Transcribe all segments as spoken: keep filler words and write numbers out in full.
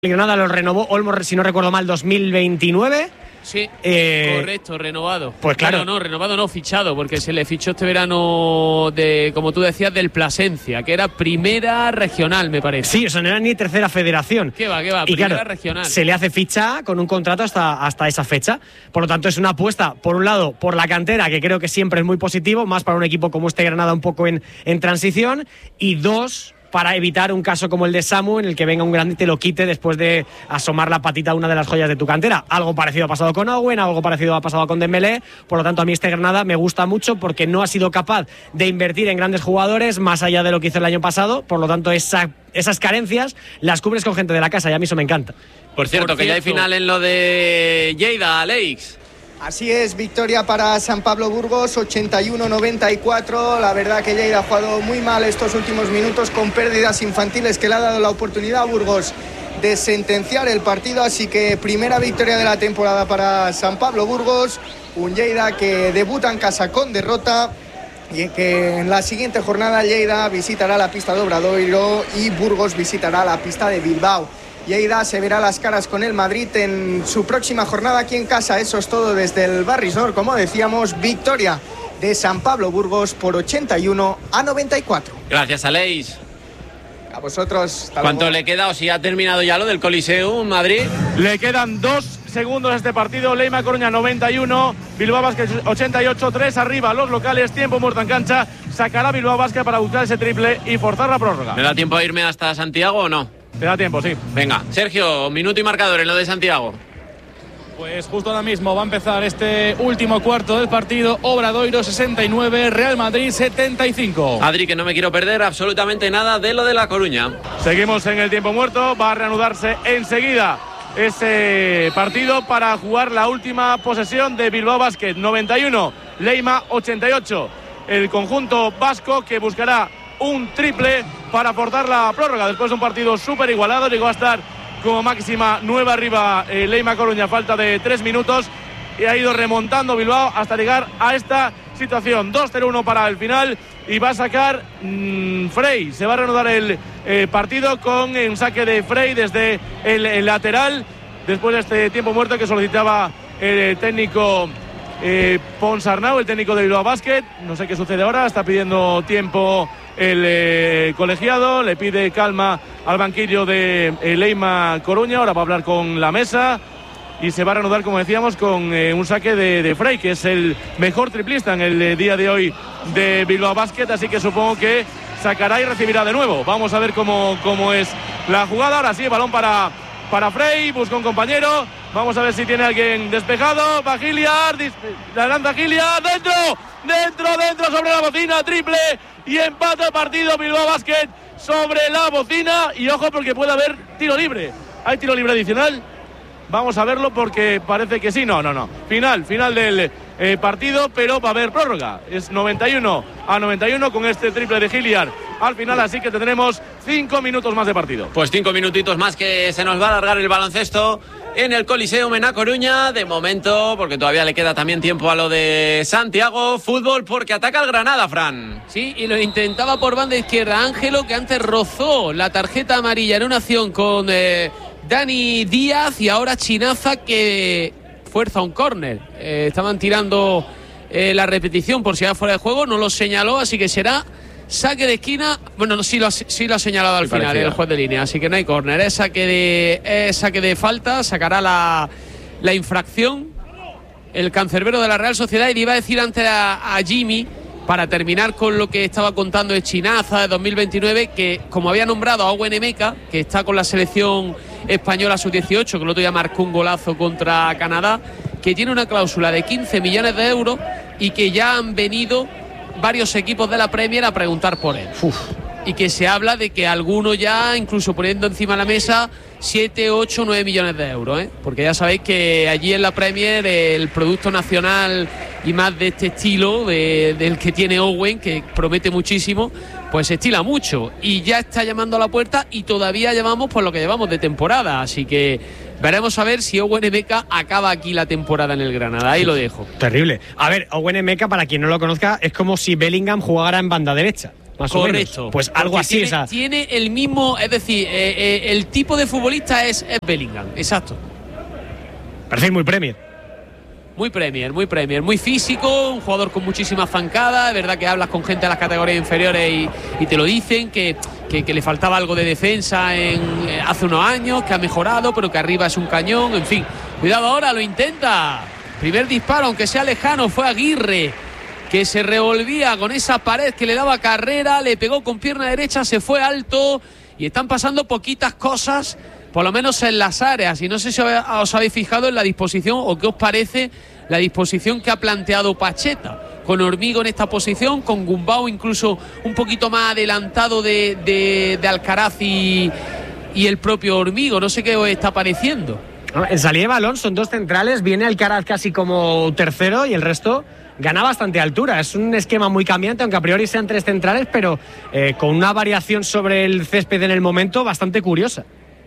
Granada lo renovó Olmo, si no recuerdo mal, dos mil veintinueve. Sí, eh, correcto, renovado. Pues claro. Bueno, no, renovado no, fichado, porque se le fichó este verano de, como tú decías, del Plasencia, que era primera regional, me parece. Sí, eso no era ni tercera federación. ¿Qué va, qué va? Y Primera claro, regional. se le hace ficha con un contrato hasta, hasta esa fecha. Por lo tanto, es una apuesta, por un lado, por la cantera, que creo que siempre es muy positivo, más para un equipo como este Granada un poco en, en transición. Y dos, para evitar un caso como el de Samu, en el que venga un grande y te lo quite después de asomar la patita a una de las joyas de tu cantera. Algo parecido ha pasado con Owen, algo parecido ha pasado con Dembélé. Por lo tanto, a mí este Granada me gusta mucho porque no ha sido capaz de invertir en grandes jugadores más allá de lo que hizo el año pasado. Por lo tanto, esa, esas carencias las cubres con gente de la casa y a mí eso me encanta. Por cierto, Por que ya hay cierto. final en lo de Lleida, Alex. Así es, victoria para San Pablo Burgos, ochenta y uno noventa y cuatro. La verdad que Lleida ha jugado muy mal estos últimos minutos con pérdidas infantiles que le ha dado la oportunidad a Burgos de sentenciar el partido. Así que primera victoria de la temporada para San Pablo Burgos. Un Lleida que debuta en casa con derrota y que en la siguiente jornada Lleida visitará la pista de Obradoiro y Burgos visitará la pista de Bilbao. Lleida se verá las caras con el Madrid en su próxima jornada aquí en casa. Eso es todo desde el Barris Nord. Como decíamos, victoria de San Pablo Burgos por ochenta y uno a noventa y cuatro. Gracias, Alex. A vosotros. Hasta ¿Cuánto luego. le queda o si ha terminado ya lo del Coliseum Madrid? Le quedan dos segundos a este partido. Leima Coruña noventa y uno, Bilbao Basket ochenta y ocho, tres arriba los locales, tiempo muerto en cancha. Sacará Bilbao Basket para buscar ese triple y forzar la prórroga. ¿Me da tiempo a irme hasta Santiago o no? Te da tiempo, sí. Venga, Sergio, minuto y marcador en lo de Santiago. Pues justo ahora mismo va a empezar este último cuarto del partido. Obradoiro sesenta y nueve, Real Madrid setenta y cinco. Adri, que no me quiero perder absolutamente nada de lo de La Coruña. Seguimos en el tiempo muerto. Va a reanudarse enseguida ese partido para jugar la última posesión de Bilbao Basket. noventa y uno, Leima ochenta y ocho. El conjunto vasco que buscará un triple para forzar la prórroga después de un partido súper igualado. Llegó a estar como máxima nueve arriba eh, Leima Coruña, falta de tres minutos, y ha ido remontando Bilbao hasta llegar a esta situación. dos cero uno para el final y va a sacar mmm, Frey. Se va a reanudar el eh, partido con un saque de Frey desde el, el lateral después de este tiempo muerto que solicitaba el técnico eh, Ponsarnau, el técnico de Bilbao Basket. No sé qué sucede ahora, está pidiendo tiempo el eh, colegiado, le pide calma al banquillo de eh, Leima Coruña. Ahora va a hablar con la mesa y se va a reanudar, como decíamos, con eh, un saque de, de Frey, que es el mejor triplista en el eh, día de hoy de Bilbao Basket, así que supongo que sacará y recibirá de nuevo. Vamos a ver cómo, cómo es la jugada. Ahora sí, balón para, para Frey, busca un compañero, vamos a ver si tiene alguien despejado. Va Giliar, la lanza Giliar, dentro, dentro, dentro, sobre la bocina, triple, y empata el partido Bilbao Basket sobre la bocina. Y ojo, porque puede haber tiro libre. ¿Hay tiro libre adicional? Vamos a verlo porque parece que sí. No, no, no. Final, final del eh, partido, pero va a haber prórroga. Es noventa y uno a noventa y uno con este triple de Giliar al final, así que tendremos cinco minutos más de partido. Pues cinco minutitos más que se nos va a alargar el baloncesto en el Coliseum en A Coruña. De momento, porque todavía le queda también tiempo a lo de Santiago. Fútbol porque ataca el Granada, Fran. Sí, y lo intentaba por banda izquierda Ángelo, que antes rozó la tarjeta amarilla en una acción con eh, Dani Díaz, y ahora Chinaza, que fuerza un córner. Eh, estaban tirando eh, la repetición por si era fuera de juego, no lo señaló, así que será saque de esquina. Bueno, no, sí lo ha, sí lo ha señalado al final el juez de línea, así que no hay córner. Es saque de, es saque de falta, sacará la, la infracción el cancerbero de la Real Sociedad. Y le iba a decir antes a, a Jimmy, para terminar con lo que estaba contando de Chinaza de dos mil veintinueve, que como había nombrado a Owen Emeka, que está con la selección española sub dieciocho, que el otro día marcó un golazo contra Canadá, que tiene una cláusula de quince millones de euros y que ya han venido varios equipos de la Premier a preguntar por él. Uf. Y que se habla de que algunos ya, incluso poniendo encima de la mesa, siete, ocho, nueve millones de euros, ¿eh? Porque ya sabéis que allí en la Premier el producto nacional y más de este estilo de, del que tiene Owen, que promete muchísimo, pues se estila mucho y ya está llamando a la puerta, y todavía llevamos por lo que llevamos de temporada, así que veremos a ver si Owen Emeka acaba aquí la temporada en el Granada. Ahí lo dejo. Terrible. A ver, Owen Emeka, para quien no lo conozca, es como si Bellingham jugara en banda derecha. más Correcto. o menos. Pues algo Porque así. Tiene, Esa... tiene el mismo, es decir, eh, eh, el tipo de futbolista es, es Bellingham, exacto. Parece muy Premier. Muy Premier, muy Premier, muy físico, un jugador con muchísimas zancadas. Es verdad que hablas con gente de las categorías inferiores y, y te lo dicen, que, que, que le faltaba algo de defensa en, eh, hace unos años, que ha mejorado, pero que arriba es un cañón, en fin. Cuidado ahora, lo intenta. Primer disparo, aunque sea lejano, fue Aguirre, que se revolvía con esa pared que le daba carrera, le pegó con pierna derecha, se fue alto y están pasando poquitas cosas, por lo menos en las áreas. Y no sé si os habéis fijado en la disposición o qué os parece la disposición que ha planteado Pacheta, con Hormigo en esta posición, con Gumbau incluso un poquito más adelantado de, de, de Alcaraz y, y el propio Hormigo. No sé qué os está pareciendo. En salida de balón son dos centrales, viene Alcaraz casi como tercero y el resto gana bastante altura. Es un esquema muy cambiante, aunque a priori sean tres centrales, pero eh, con una variación sobre el césped en el momento bastante curiosa.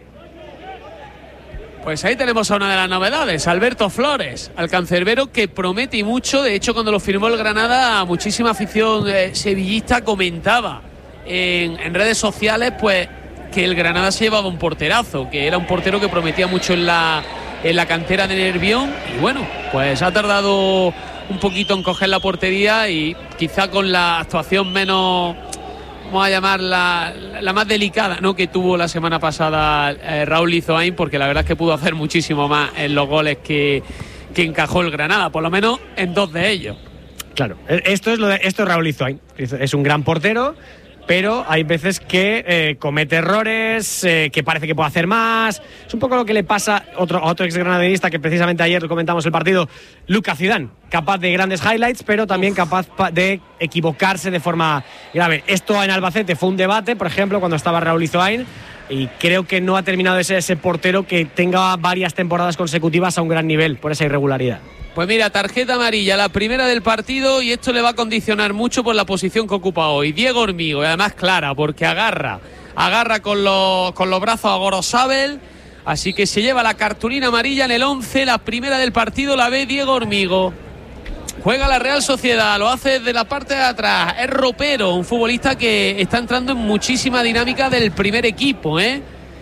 Pues ahí tenemos a una de las novedades, Alberto Flores, al cancerbero, que promete y mucho. De hecho, cuando lo firmó el Granada, muchísima afición eh, sevillista comentaba en, en redes sociales pues que el Granada se llevaba un porterazo, que era un portero que prometía mucho en la, en la cantera de Nervión. Y bueno, pues ha tardado un poquito en coger la portería y quizá con la actuación menos, vamos a llamarla la más delicada, ¿no?, que tuvo la semana pasada eh, Raúl Lizoain, porque la verdad es que pudo hacer muchísimo más en los goles que, que encajó el Granada, por lo menos en dos de ellos. Claro, esto es lo de, esto es Raúl Lizoain, es un gran portero, pero hay veces que eh, comete errores, eh, que parece que puede hacer más. Es un poco lo que le pasa a otro, a otro exgranadinista que precisamente ayer comentamos el partido, Lucas Zidane, capaz de grandes highlights, pero también Uf. capaz de equivocarse de forma grave. Esto en Albacete fue un debate, por ejemplo, cuando estaba Raúl Lizoain, y creo que no ha terminado de ser ese portero que tenga varias temporadas consecutivas a un gran nivel por esa irregularidad. Pues mira, tarjeta amarilla, la primera del partido, y esto le va a condicionar mucho por la posición que ocupa hoy Diego Hormigo, y además clara, porque agarra, agarra con los, con los brazos a Gorosabel, así que se lleva la cartulina amarilla en el once, la primera del partido la ve Diego Hormigo. Juega la Real Sociedad, lo hace desde la parte de atrás, es ropero, un futbolista que está entrando en muchísima dinámica del primer equipo, ¿eh?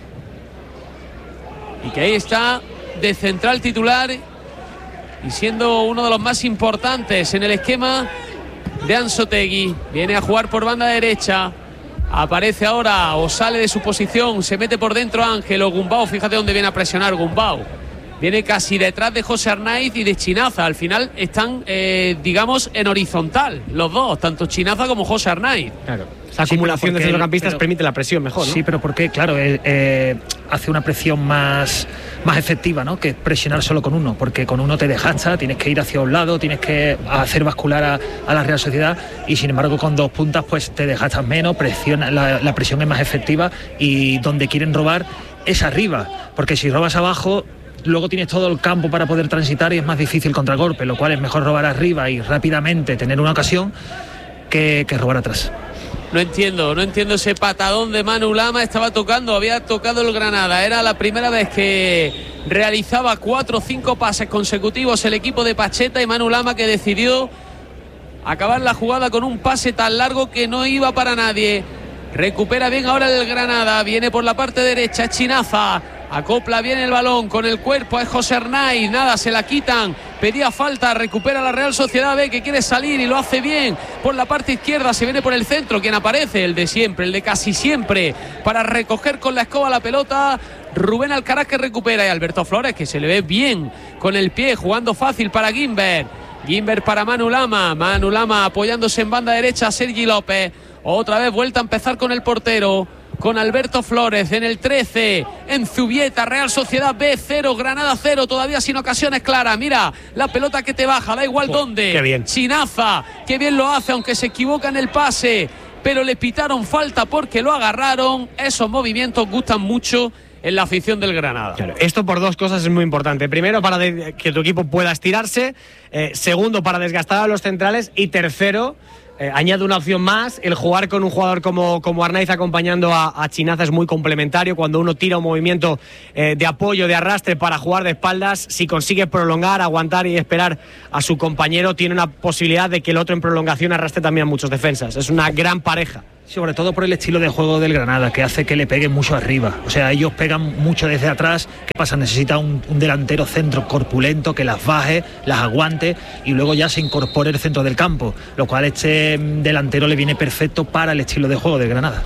Y que ahí está de central titular y siendo uno de los más importantes en el esquema de Anzotegui. Viene a jugar por banda derecha, aparece ahora o sale de su posición, se mete por dentro Ángelo. Gumbau, fíjate dónde viene a presionar Gumbau, viene casi detrás de José Arnaiz y de Chinaza. Al final están, eh, digamos, en horizontal los dos, tanto Chinaza como José Arnaiz. Claro, esa acumulación de centrocampistas permite la presión mejor, ¿no? Sí, pero porque, claro, eh, eh, hace una presión más, más efectiva, ¿no?, que presionar solo con uno, porque con uno te desgasta, tienes que ir hacia un lado, tienes que hacer bascular a, a la Real Sociedad, y sin embargo con dos puntas pues te desgastas menos, presiona, la, la presión es más efectiva, y donde quieren robar es arriba, porque si robas abajo luego tienes todo el campo para poder transitar y es más difícil contragolpe, lo cual es mejor robar arriba y rápidamente tener una ocasión que, que robar atrás. No entiendo, no entiendo ese patadón de Manu Lama. Estaba tocando, había tocado el Granada. Era la primera vez que realizaba cuatro o cinco pases consecutivos el equipo de Pacheta, y Manu Lama que decidió acabar la jugada con un pase tan largo que no iba para nadie. Recupera bien ahora el Granada, viene por la parte derecha, es Chinaza. Acopla bien el balón con el cuerpo, es José Arnaiz, nada, se la quitan, pedía falta, recupera la Real Sociedad B, que quiere salir y lo hace bien por la parte izquierda, se viene por el centro, quien aparece, el de siempre, el de casi siempre, para recoger con la escoba la pelota, Rubén Alcaraz, que recupera, y Alberto Flores, que se le ve bien con el pie, jugando fácil para Guimber, Guimber para Manu Lama, Manu Lama apoyándose en banda derecha, Sergi López, otra vez vuelta a empezar con el portero, con Alberto Flores en el trece, en Zubieta, Real Sociedad B cero, Granada cero, todavía sin ocasiones claras. Mira, la pelota que te baja, da igual oh, dónde. Qué bien. Chinaza, qué bien lo hace, aunque se equivoca en el pase, pero le pitaron falta porque lo agarraron. Esos movimientos gustan mucho en la afición del Granada. Claro, esto por dos cosas es muy importante. Primero, para de, que tu equipo pueda estirarse. Eh, segundo, para desgastar a los centrales. Y tercero, Eh, añade una opción más. El jugar con un jugador como, como Arnaiz acompañando a, a Chinaza es muy complementario. Cuando uno tira un movimiento eh, de apoyo, de arrastre para jugar de espaldas, si consigue prolongar, aguantar y esperar a su compañero, tiene una posibilidad de que el otro en prolongación arrastre también a muchos defensas. Es una gran pareja. Sobre todo por el estilo de juego del Granada, que hace que le peguen mucho arriba. O sea, ellos pegan mucho desde atrás. ¿Qué pasa? Necesita un, un delantero centro corpulento que las baje, las aguante y luego ya se incorpore el centro del campo, lo cual este delantero le viene perfecto para el estilo de juego del Granada.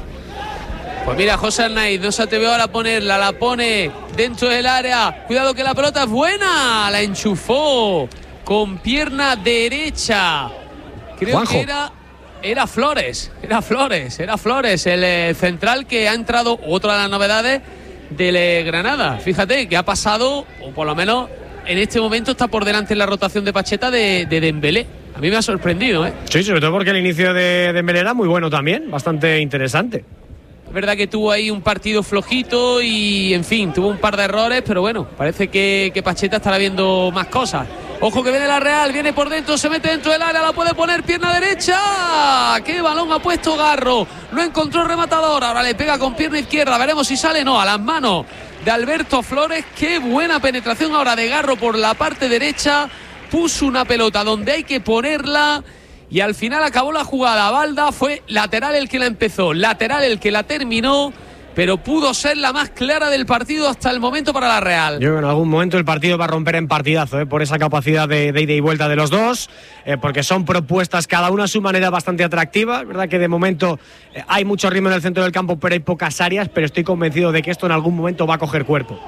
Pues mira, José Arnaiz no se atrevió ahora a ponerla, la pone dentro del área. Cuidado que la pelota es buena, la enchufó con pierna derecha. Creo Juanjo. que era... Era Flores, era Flores, era Flores, el eh, central que ha entrado, otra de las novedades del eh, Granada. Fíjate que ha pasado, o por lo menos en este momento está por delante en la rotación de Pacheta de, de Dembélé. A mí me ha sorprendido, ¿eh? Sí, sobre todo porque el inicio de Dembélé era muy bueno también, bastante interesante. Es verdad que tuvo ahí un partido flojito y, en fin, tuvo un par de errores, pero bueno, parece que, que Pacheta estará viendo más cosas. Ojo que viene la Real, viene por dentro, se mete dentro del área, la puede poner pierna derecha. ¡Qué balón ha puesto Garro! Lo encontró el rematador, ahora le pega con pierna izquierda, veremos si sale. No, a las manos de Alberto Flores. ¡Qué buena penetración ahora de Garro por la parte derecha! Puso una pelota donde hay que ponerla y al final acabó la jugada. Balda fue lateral el que la empezó, lateral el que la terminó, pero pudo ser la más clara del partido hasta el momento para la Real. Yo creo que en algún momento el partido va a romper en partidazo, ¿eh? Por esa capacidad de, de ida y vuelta de los dos, eh, porque son propuestas cada una a su manera bastante atractiva. Es verdad que de momento eh, hay mucho ritmo en el centro del campo, pero hay pocas áreas, pero estoy convencido de que esto en algún momento va a coger cuerpo.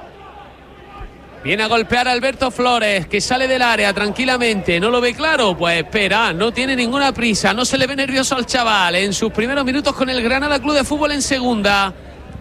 Viene a golpear a Alberto Flores, que sale del área tranquilamente. ¿No lo ve claro? Pues espera, no tiene ninguna prisa, no se le ve nervioso al chaval. En sus primeros minutos con el Granada Club de Fútbol en segunda.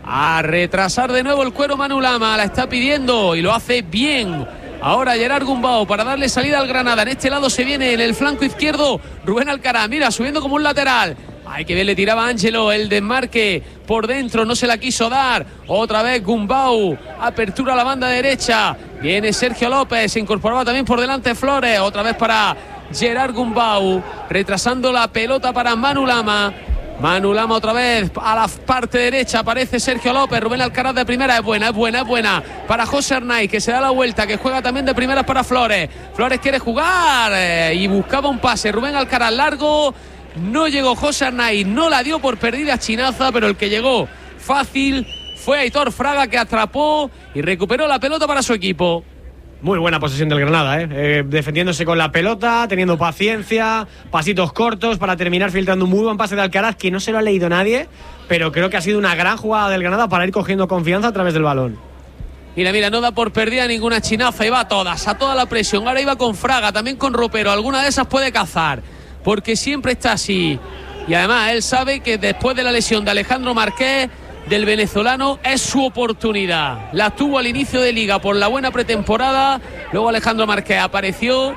A retrasar de nuevo el cuero Manu Lama, la está pidiendo y lo hace bien. Ahora Gerard Gumbau para darle salida al Granada. En este lado se viene en el flanco izquierdo Rubén Alcaraz, mira, subiendo como un lateral. Ay, que bien le tiraba Ángelo, el desmarque por dentro, no se la quiso dar. Otra vez Gumbau, apertura a la banda derecha. Viene Sergio López, se incorporaba también por delante Flores. Otra vez para Gerard Gumbau, retrasando la pelota para Manu Lama. Manu Lama otra vez a la parte derecha, aparece Sergio López. Rubén Alcaraz de primera, es buena, es buena, es buena para José Arnaiz, que se da la vuelta, que juega también de primeras para Flores. Flores quiere jugar eh, y buscaba un pase. Rubén Alcaraz largo, no llegó José Arnaiz, no la dio por perdida Chinaza, pero el que llegó fácil fue Aitor Fraga, que atrapó y recuperó la pelota para su equipo. Muy buena posesión del Granada, ¿eh? Eh, defendiéndose con la pelota, teniendo paciencia, pasitos cortos para terminar filtrando un muy buen pase de Alcaraz que no se lo ha leído nadie, pero creo que ha sido una gran jugada del Granada para ir cogiendo confianza a través del balón. Mira, mira, no da por perdida ninguna Chinaza y va a todas, a toda la presión. Ahora iba con Fraga, también con Ropero, alguna de esas puede cazar, porque siempre está así. Y además él sabe que después de la lesión de Alejandro Marqués, del venezolano, es su oportunidad. La tuvo al inicio de liga por la buena pretemporada, luego Alejandro Marqués apareció,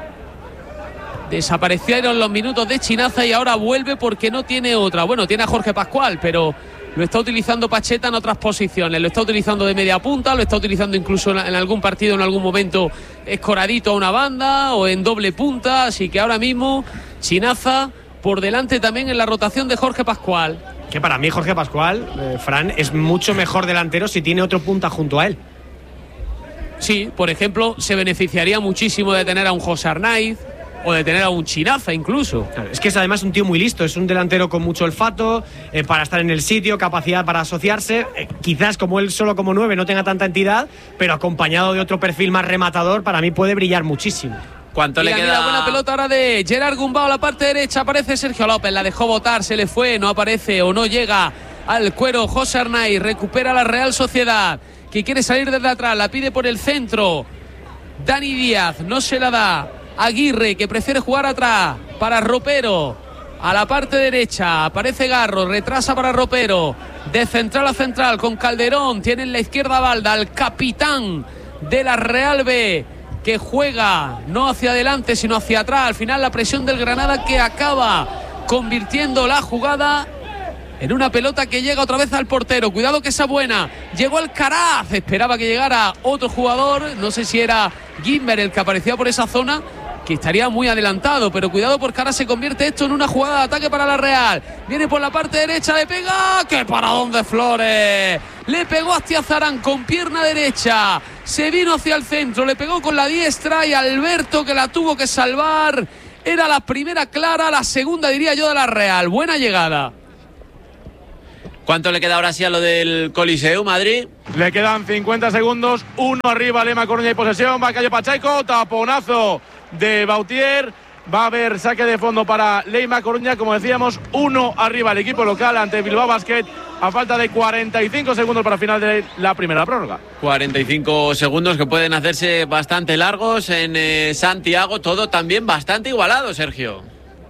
desaparecieron los minutos de Chinaza y ahora vuelve porque no tiene otra. Bueno, tiene a Jorge Pascual, pero lo está utilizando Pacheta en otras posiciones, lo está utilizando de media punta, lo está utilizando incluso en algún partido, en algún momento escoradito a una banda o en doble punta, así que ahora mismo Chinaza por delante también en la rotación de Jorge Pascual. Que para mí Jorge Pascual, eh, Fran, es mucho mejor delantero si tiene otro punta junto a él. Sí, por ejemplo, se beneficiaría muchísimo de tener a un José Arnaiz o de tener a un Chinaza incluso. Claro, es que es además un tío muy listo, es un delantero con mucho olfato, eh, para estar en el sitio, capacidad para asociarse. Eh, quizás como él solo como nueve no tenga tanta entidad, pero acompañado de otro perfil más rematador, para mí puede brillar muchísimo. ¿Cuánto mira, le queda? Mira, buena pelota ahora de Gerard Gumbau a la parte derecha. Aparece Sergio López, la dejó botar, se le fue, no aparece o no llega al cuero José Arnaiz. Recupera la Real Sociedad, que quiere salir desde atrás, la pide por el centro. Dani Díaz no se la da. Aguirre, que prefiere jugar atrás para Ropero. A la parte derecha aparece Garro, retrasa para Ropero. De central a central con Calderón. Tiene en la izquierda Balda, el capitán de la Real B, que juega no hacia adelante sino hacia atrás. Al final la presión del Granada, que acaba convirtiendo la jugada en una pelota que llega otra vez al portero. Cuidado que esa buena. Llegó Alcaraz, esperaba que llegara otro jugador, no sé si era Gimber el que aparecía por esa zona, que estaría muy adelantado, pero cuidado porque ahora se convierte esto en una jugada de ataque para la Real. Viene por la parte derecha, le pega, ¡qué paradón de Flores! Le pegó hacia Zarán con pierna derecha, se vino hacia el centro, le pegó con la diestra y Alberto, que la tuvo que salvar. Era la primera clara, la segunda diría yo de la Real. Buena llegada. ¿Cuánto le queda ahora sí a lo del Coliseo, Madrid? Le quedan cincuenta segundos, uno arriba, Lema Coruña y posesión, va Cayo Pacheco, taponazo de Bautier, va a haber saque de fondo para Lema Coruña, como decíamos, uno arriba el equipo local ante Bilbao Basket, a falta de cuarenta y cinco segundos para el final de la primera prórroga. cuarenta y cinco segundos que pueden hacerse bastante largos en eh, Santiago, todo también bastante igualado, Sergio.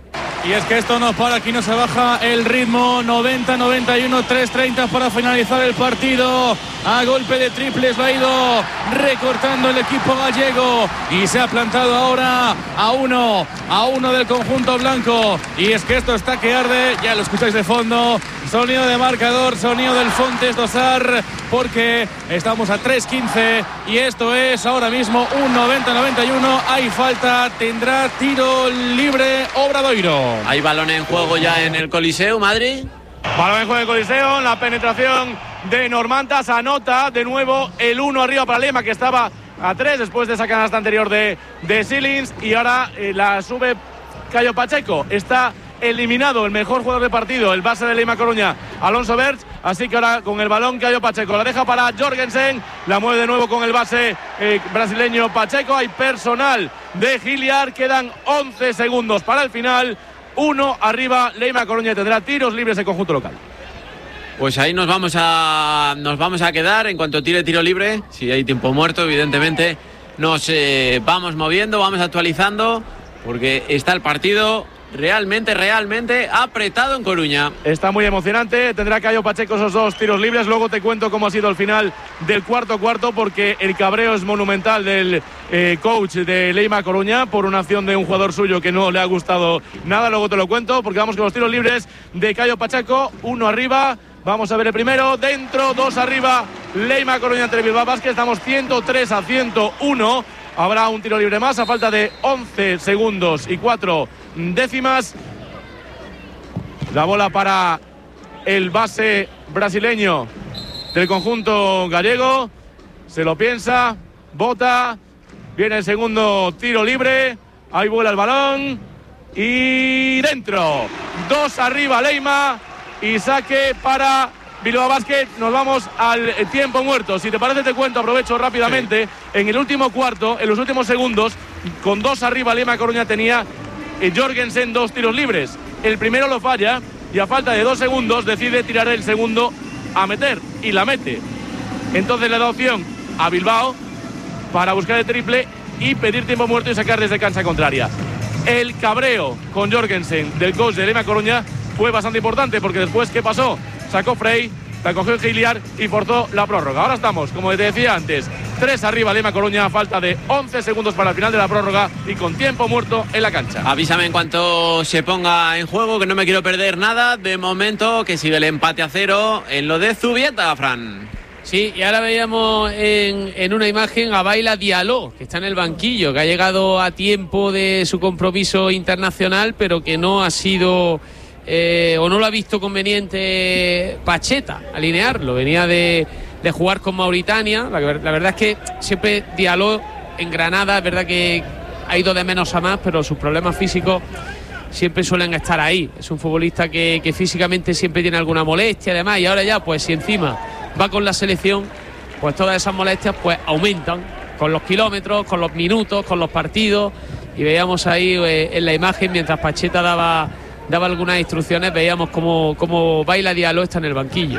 Y es que esto no para, aquí no se baja el ritmo. Noventa noventa y uno, tres treinta para finalizar el partido. A golpe de triples lo ha ido recortando el equipo gallego y se ha plantado ahora a uno, a uno del conjunto blanco. Y es que esto está que arde, ya lo escucháis de fondo. Sonido de marcador, sonido del Fontes Dosar, porque estamos a tres quince y esto es ahora mismo un noventa noventa y uno. Hay falta, tendrá tiro libre Obradoiro. Hay balón en juego ya en el Coliseo, Madrid. Balón en juego en el Coliseo, la penetración de Normantas, anota de nuevo el uno arriba para Lema, que estaba a tres después de esa canasta anterior de, de Silins, y ahora eh, la sube Cayo Pacheco. Está eliminado el mejor jugador de partido, el base de Lema Coruña, Alonso Berch, así que ahora con el balón Cayo Pacheco la deja para Jorgensen, la mueve de nuevo con el base eh, brasileño Pacheco. Hay personal de Giliar, quedan once segundos para el final, uno arriba Lema Coruña, tendrá tiros libres el conjunto local. Pues ahí nos vamos a nos vamos a quedar en cuanto tire tiro libre. Si hay tiempo muerto, evidentemente nos eh, vamos moviendo, vamos actualizando, porque está el partido realmente, realmente apretado en Coruña. Está muy emocionante, tendrá Cayo Pacheco esos dos tiros libres. Luego te cuento cómo ha sido el final del cuarto cuarto, porque el cabreo es monumental del eh, coach de Lema Coruña por una acción de un jugador suyo que no le ha gustado nada. Luego te lo cuento, porque vamos con los tiros libres de Cayo Pacheco, uno arriba. Vamos a ver el primero, dentro, dos arriba, Lema Coruña ante Bilbao Basket. Estamos ciento tres a ciento uno. Habrá un tiro libre más a falta de once segundos y cuatro décimas. La bola para el base brasileño del conjunto gallego. Se lo piensa, bota. Viene el segundo tiro libre. Ahí vuela el balón. Y dentro. Dos arriba Lema. Y saque para Bilbao Basket. Nos vamos al tiempo muerto. Si te parece te cuento, aprovecho rápidamente. Sí. En el último cuarto, en los últimos segundos, con dos arriba Lema Coruña tenía eh, Jorgensen dos tiros libres. El primero lo falla y a falta de dos segundos decide tirar el segundo a meter y la mete. Entonces le da opción a Bilbao para buscar el triple y pedir tiempo muerto y sacar desde cancha contraria. El cabreo con Jorgensen del coach de Lema Coruña fue bastante importante, porque después, ¿qué pasó? Sacó Frey, la cogió Giliar y forzó la prórroga. Ahora estamos, como te decía antes, tres arriba Lema Coruña, a falta de once segundos para el final de la prórroga y con tiempo muerto en la cancha. Avísame en cuanto se ponga en juego, que no me quiero perder nada. De momento, que sigue el empate a cero en lo de Zubieta, Fran. Sí, y ahora veíamos en, en una imagen a Baila Diallo, que está en el banquillo, que ha llegado a tiempo de su compromiso internacional, pero que no ha sido... Eh, o no lo ha visto conveniente Pacheta alinearlo. Venía de, de jugar con Mauritania. La, la verdad es que siempre Diallo en Granada, es verdad que ha ido de menos a más, pero sus problemas físicos siempre suelen estar ahí. Es un futbolista que, que físicamente siempre tiene alguna molestia, además, y ahora ya, pues si encima va con la selección, pues todas esas molestias pues aumentan con los kilómetros, con los minutos, con los partidos. Y veíamos ahí eh, en la imagen, mientras Pacheta daba daba algunas instrucciones, veíamos cómo, cómo Baila Diallo está en el banquillo.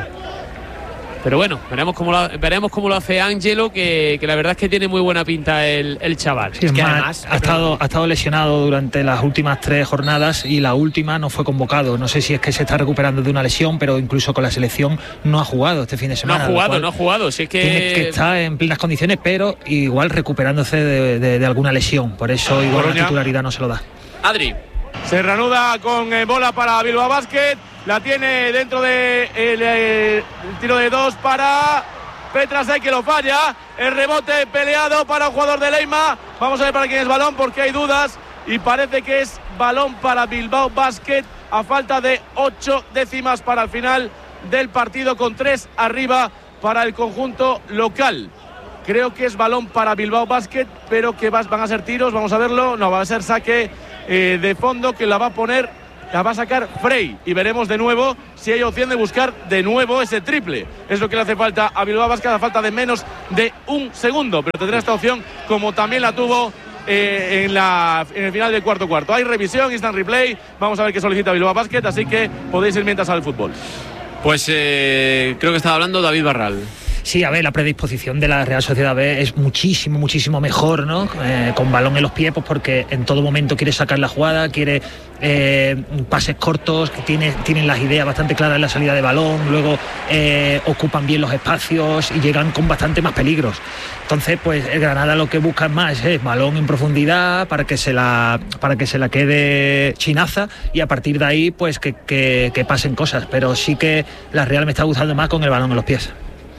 Pero bueno, veremos cómo lo, veremos cómo lo hace Ángelo, que, que la verdad es que tiene muy buena pinta el, el chaval. Sí, es que además ha estado, ha estado lesionado durante las últimas tres jornadas y la última no fue convocado. No sé si es que se está recuperando de una lesión, pero incluso con la selección no ha jugado este fin de semana. No ha jugado, no ha jugado. Si es que... Tiene que estar en plenas condiciones, pero igual recuperándose de, de, de alguna lesión. Por eso igual Coruña. La titularidad no se lo da. Adri. Se reanuda con eh, bola para Bilbao Basket. La tiene dentro de el, el tiro de dos para Petrasek que lo falla. El rebote peleado para un jugador de Leima. Vamos a ver para quién es balón porque hay dudas. Y parece que es balón para Bilbao Basket a falta de ocho décimas para el final del partido, con tres arriba para el conjunto local. Creo que es balón para Bilbao Basket, pero que van a ser tiros, vamos a verlo. No, va a ser saque eh, de fondo que la va a poner, la va a sacar Frey. Y veremos de nuevo si hay opción de buscar de nuevo ese triple. Es lo que le hace falta a Bilbao Basket a falta de menos de un segundo. Pero tendrá esta opción como también la tuvo Eh, en, la, en el final del cuarto cuarto. Hay revisión, instant replay. Vamos a ver qué solicita Bilbao Basket, así que podéis ir mientras al fútbol. Pues eh, creo que estaba hablando David Barral. Sí, a ver, la predisposición de la Real Sociedad B es muchísimo, muchísimo mejor, ¿no? Eh, con balón en los pies, pues porque en todo momento quiere sacar la jugada, quiere eh, pases cortos, que tiene, tienen las ideas bastante claras en la salida de balón, luego eh, ocupan bien los espacios y llegan con bastante más peligros. Entonces, pues el Granada lo que busca más es balón en profundidad para que se la, para que se la quede Chinaza y a partir de ahí, pues que, que, que pasen cosas. Pero sí que la Real me está gustando más con el balón en los pies.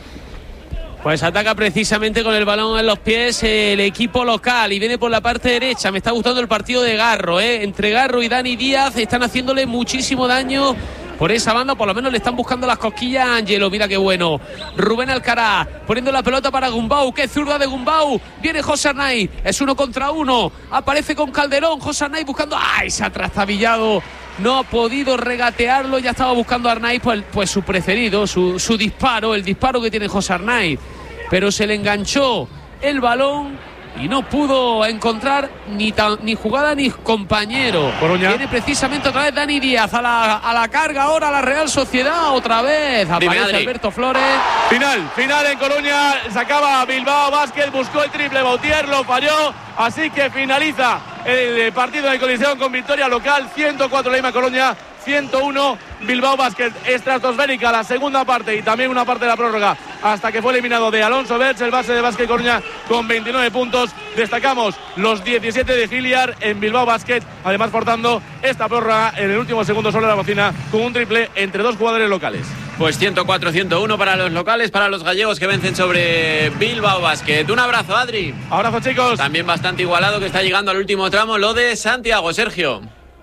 Pues ataca precisamente con el balón en los pies el equipo local y viene por la parte derecha. Me está gustando el partido de Garro, ¿eh? Entre Garro y Dani Díaz están haciéndole muchísimo daño por esa banda, por lo menos le están buscando las cosquillas a Ángelo. Mira qué bueno. Rubén Alcaraz poniendo la pelota para Gumbau. Qué zurda de Gumbau. Viene José Arnaiz. Es uno contra uno. Aparece con Calderón. José Arnaiz buscando. ¡Ay! Se ha trastabillado. No ha podido regatearlo. Ya estaba buscando a Arnaiz pues, pues su preferido, su, su disparo, el disparo que tiene José Arnaiz. Pero se le enganchó el balón y no pudo encontrar ni, ta, ni jugada ni compañero. Coruña. Viene precisamente otra vez Dani Díaz a la, a la carga ahora la Real Sociedad. Otra vez aparece Alberto Flores. Final, final en Coruña. Sacaba Bilbao Basket, buscó el triple Bautier, lo falló. Así que finaliza el partido de colisión con victoria local. ciento cuatro Leima Coruña, ciento uno Bilbao Basket. Estratosférica la segunda parte y también una parte de la prórroga hasta que fue eliminado de Alonso Berch, el base de Basket Coruña, con veintinueve puntos. Destacamos los diecisiete de Giliar en Bilbao Basket, además portando esta prórroga en el último segundo sobre la bocina con un triple entre dos jugadores locales. Pues ciento cuatro ciento uno para los locales, para los gallegos que vencen sobre Bilbao Basket. Un abrazo, Adri. Abrazo, chicos. También bastante igualado, que está llegando al último tramo lo de Santiago. Sergio.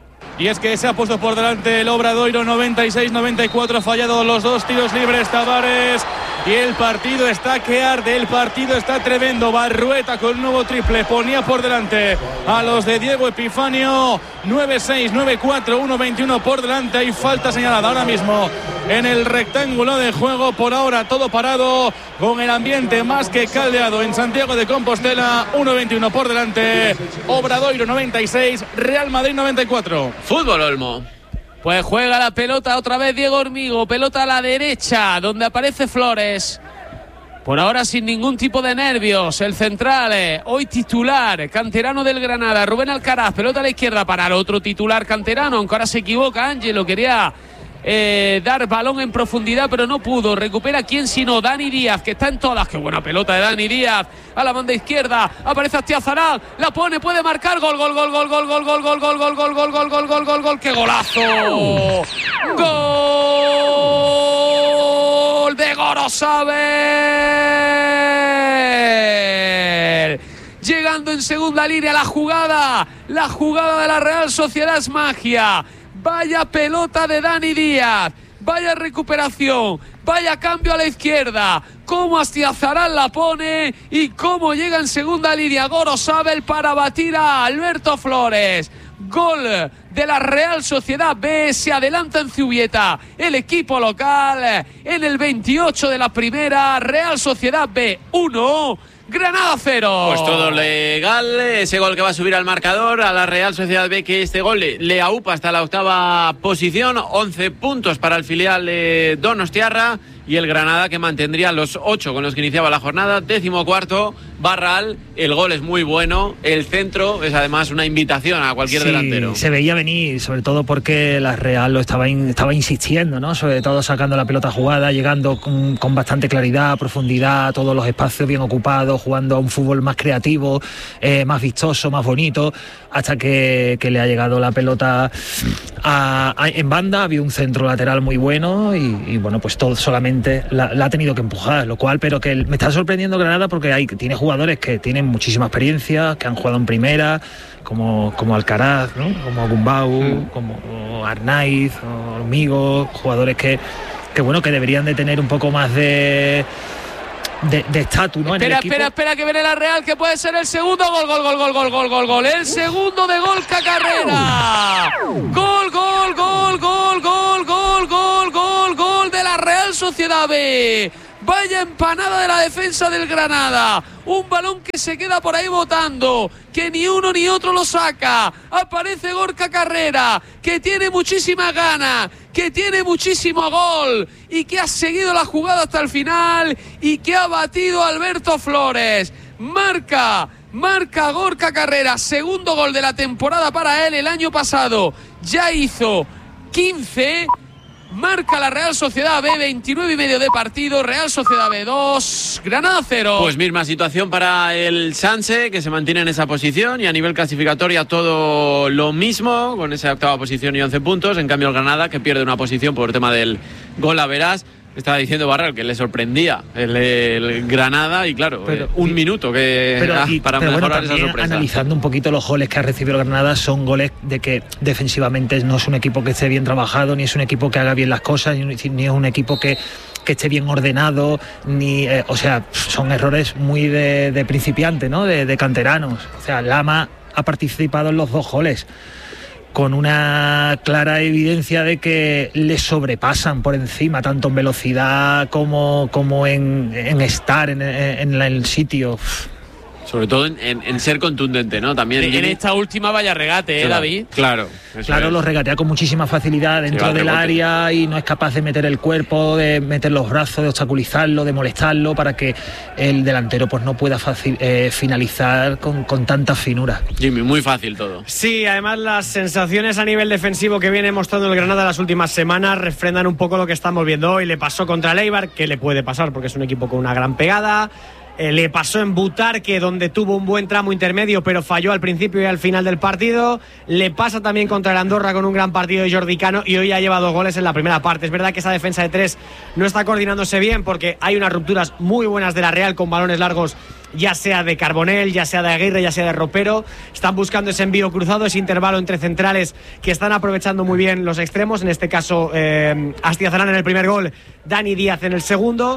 Y es que se ha puesto por delante el Obradoiro, noventa y seis noventa y cuatro, ha fallado los dos tiros libres Tavares y el partido está que arde, el partido está tremendo. Barrueta con un nuevo triple, ponía por delante a los de Diego Epifanio. Nueve seis, nueve cuatro, uno veintiuno por delante. Hay falta señalada ahora mismo en el rectángulo de juego. Por ahora todo parado, con el ambiente más que caldeado en Santiago de Compostela. Uno veintiuno por delante. Obradoiro noventa y seis, Real Madrid noventa y cuatro. Fútbol, Olmo. Pues juega la pelota otra vez Diego Hormigo. Pelota a la derecha, donde aparece Flores. Por ahora sin ningún tipo de nervios. El central, eh, hoy titular, canterano del Granada, Rubén Alcaraz. Pelota a la izquierda para el otro titular canterano, aunque ahora se equivoca Ángelo. Quería eh, dar balón en profundidad, pero no pudo. Recupera quién sino Dani Díaz, que está en todas. Qué buena pelota de Dani Díaz. A la banda izquierda aparece Astiazaral, la pone, puede marcar. Gol, gol, gol, gol, gol, gol, gol, gol, gol, gol, gol, gol, gol, gol, gol, gol, gol. ¡Qué golazo! ¡Gol de Gorosabel! Llegando en segunda línea la jugada, la jugada de la Real Sociedad es magia. Vaya pelota de Dani Díaz, vaya recuperación, vaya cambio a la izquierda. Cómo Astiazaral la pone y cómo llega en segunda línea Gorosabel para batir a Alberto Flores. Gol de la Real Sociedad B, se adelanta en Zubieta el equipo local en el veintiocho de la primera. Real Sociedad B uno, Granada cero. Pues todo legal, ese gol que va a subir al marcador a la Real Sociedad B, que este gol le, le aupa hasta la octava posición. once puntos para el filial de Donostiarra y el Granada, que mantendría los ocho con los que iniciaba la jornada. Décimo cuarto, Barral, el gol es muy bueno, el centro es además una invitación a cualquier sí, delantero. Se veía venir, sobre todo porque la Real lo estaba, in, estaba insistiendo, ¿no? Sobre todo sacando la pelota jugada, llegando con, con bastante claridad, profundidad, todos los espacios bien ocupados, jugando a un fútbol más creativo, eh, más vistoso, más bonito, hasta que, que le ha llegado la pelota a, a, en banda. Había un centro lateral muy bueno y, y bueno, pues todo solamente la, la ha tenido que empujar, lo cual, pero que me está sorprendiendo Granada porque hay, tiene jugadores jugadores que tienen muchísima experiencia, que han jugado en primera, como, como Alcaraz, ¿no? Como Gumbau, mm. como Arnaiz, Hormigo, jugadores que, que bueno, que deberían de tener un poco más de de estatus, ¿no? Espera, espera, espera, que viene la Real, que puede ser el segundo gol, gol, gol, gol, gol, gol, gol, gol, el segundo de Gorka Carrera. Gol, gol, gol, gol, gol, gol, gol, gol, gol de la Real Sociedad B. Vaya empanada de la defensa del Granada. Un balón que se queda por ahí botando, que ni uno ni otro lo saca. Aparece Gorka Carrera, que tiene muchísimas ganas, que tiene muchísimo gol y que ha seguido la jugada hasta el final y que ha batido a Alberto Flores. Marca, marca Gorka Carrera, segundo gol de la temporada para él. El año pasado ya hizo quince. Marca la Real Sociedad B, veintinueve y medio de partido. Real Sociedad B dos, Granada cero. Pues misma situación para el Sanse, que se mantiene en esa posición, y a nivel clasificatoria todo lo mismo, con esa octava posición y once puntos. En cambio el Granada, que pierde una posición por el tema del gol a verás. Estaba diciendo Barral que le sorprendía el, el Granada y claro, pero, eh, un y, minuto que pero, ah, y, para pero mejorar bueno, esa sorpresa. Analizando un poquito los goles que ha recibido el Granada, son goles de que defensivamente no es un equipo que esté bien trabajado, ni es un equipo que haga bien las cosas, ni, ni es un equipo que, que esté bien ordenado, ni eh, o sea, son errores muy de, de principiante, ¿no? De, de canteranos. O sea, Lama ha participado en los dos goles con una clara evidencia de que le sobrepasan por encima, tanto en velocidad como, como en, en estar en, en, en el sitio. Sobre todo en, en, en ser contundente, ¿no? También en, en esta última vaya regate, ¿eh, claro, David? Claro. Claro, es. Lo regatea con muchísima facilidad dentro del área y no es capaz de meter el cuerpo, de meter los brazos, de obstaculizarlo, de molestarlo para que el delantero pues no pueda facil, eh, finalizar con, con tanta finura. Jimmy, muy fácil todo. Sí, además las sensaciones a nivel defensivo que viene mostrando el Granada las últimas semanas refrendan un poco lo que estamos viendo hoy. Le pasó contra el Eibar, que le puede pasar porque es un equipo con una gran pegada. Eh, le pasó en Butarque, donde tuvo un buen tramo intermedio, pero falló al principio y al final del partido. Le pasa también contra el Andorra con un gran partido de Jordi Cano y hoy ha llevado dos goles en la primera parte. Es verdad que esa defensa de tres no está coordinándose bien porque hay unas rupturas muy buenas de la Real con balones largos, ya sea de Carbonell, ya sea de Aguirre, ya sea de Ropero. Están buscando ese envío cruzado, ese intervalo entre centrales que están aprovechando muy bien los extremos. En este caso, eh, Astiazarán en el primer gol, Dani Díaz en el segundo.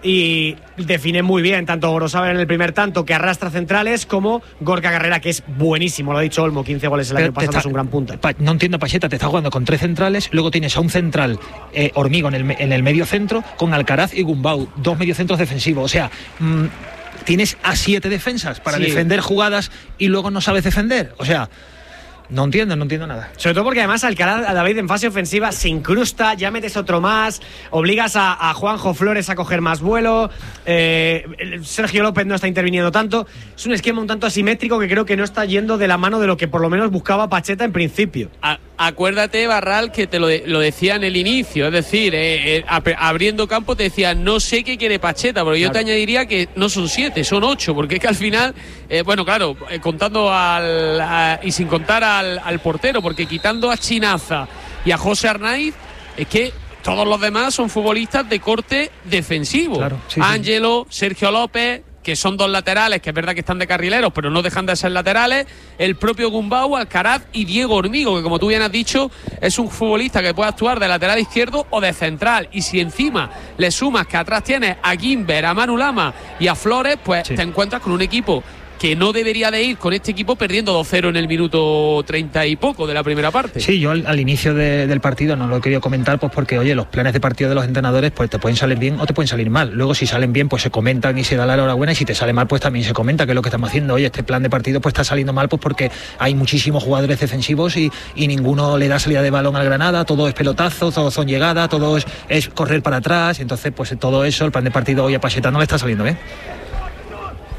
Y define muy bien tanto Gorosábal en el primer tanto, que arrastra centrales, como Gorka Carrera, que es buenísimo. Lo ha dicho Olmo, quince goles el Pero año pasado, está, es un gran punta. Pa, no entiendo, Pacheta, te está jugando con tres centrales, luego tienes a un central eh, Hormigo en el, en el medio centro, con Alcaraz y Gumbau, dos mediocentros defensivos. O sea, mmm, tienes a siete defensas para sí. defender jugadas y luego no sabes defender. O sea, no entiendo, no entiendo nada. Sobre todo porque además Alcaraz, a David, en fase ofensiva se incrusta, ya metes otro más, obligas a, a Juanjo Flores a coger más vuelo, eh, Sergio López no está interviniendo tanto. Es un esquema un tanto asimétrico que creo que no está yendo de la mano de lo que por lo menos buscaba Pacheta en principio. A, acuérdate, Barral, que te lo, de, lo decía en el inicio, es decir, eh, eh, abriendo campo te decía, no sé qué quiere Pacheta, pero claro, yo te añadiría que no son siete, son ocho, porque es que al final, eh, bueno, claro, eh, contando al a, y sin contar al Al, al portero, porque quitando a Chinaza y a José Arnaiz, es que todos los demás son futbolistas de corte defensivo. Claro, sí, Ángelo, sí. Sergio López, que son dos laterales, que es verdad que están de carrileros, pero no dejan de ser laterales, el propio Gumbau, Alcaraz y Diego Hormigo, que como tú bien has dicho, es un futbolista que puede actuar de lateral izquierdo o de central, y si encima le sumas que atrás tienes a Guimber, a Manu Lama y a Flores, pues sí. te encuentras con un equipo que no debería de ir con este equipo perdiendo dos cero en el minuto treinta y poco de la primera parte. Sí, yo al, al inicio de, del partido no lo he querido comentar, pues porque, oye, los planes de partido de los entrenadores pues te pueden salir bien o te pueden salir mal. Luego, si salen bien, pues se comentan y se da la enhorabuena, y si te sale mal, pues también se comenta que es lo que estamos haciendo. Oye, este plan de partido pues está saliendo mal, pues porque hay muchísimos jugadores defensivos y, y ninguno le da salida de balón al Granada, todo es pelotazo, todo son llegadas, todo es, es correr para atrás. Entonces, pues todo eso, el plan de partido hoy a Pacheta no le está saliendo bien.